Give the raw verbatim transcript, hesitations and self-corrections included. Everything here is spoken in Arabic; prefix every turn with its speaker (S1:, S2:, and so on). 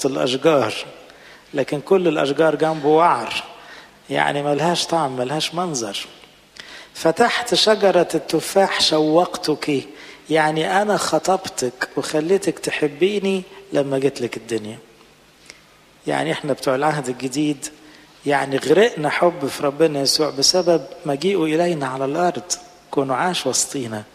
S1: وسط الأشجار، لكن كل الأشجار جنبه وعر، يعني ملهاش طعم ملهاش منظر. فتحت شجرة التفاح شوقتك، يعني أنا خطبتك وخليتك تحبيني لما جيت لك الدنيا. يعني احنا بتوع العهد الجديد يعني غرقنا حب في ربنا يسوع بسبب مجيئه إلينا على الأرض، كونه عاش وسطينا